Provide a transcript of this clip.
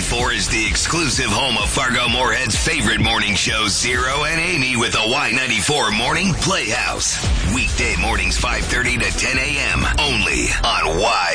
Y94 is the exclusive home of Fargo Moorhead's favorite morning show, Zero and Amy, with the Y94 Morning Playhouse. Weekday mornings 5:30 to 10 a.m. only on Y.